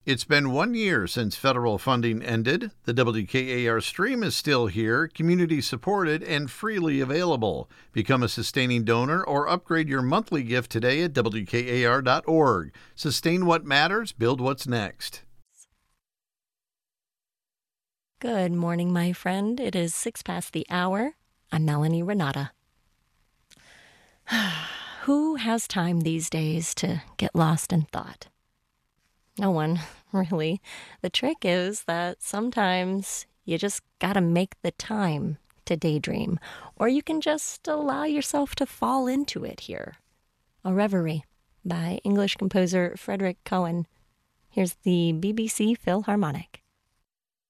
It's been 1 year since federal funding ended. The WKAR stream is still here, community supported, and freely available. Become a sustaining donor or upgrade your monthly gift today at WKAR.org. Sustain what matters, build what's next. Good morning, my friend. It is 6 past the hour. I'm Melanie Renata. Who has time these days to get lost in thought? No one, really. The trick is that sometimes you just gotta make the time to daydream, or you can just allow yourself to fall into it here. A Reverie by English composer Frederick Cohen. Here's the BBC Philharmonic.